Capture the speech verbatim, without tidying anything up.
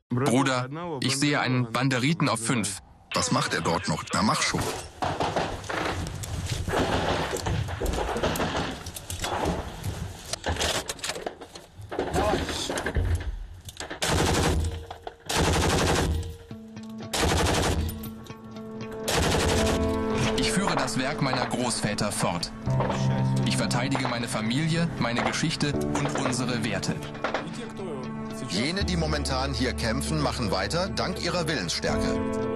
Bruder, ich sehe einen Banderiten auf fünf. Was macht er dort noch? Na, mach schon. Ich führe das Werk meiner Großväter fort. Ich verteidige meine Familie, meine Geschichte und unsere Werte. Jene, die momentan hier kämpfen, machen weiter, dank ihrer Willensstärke.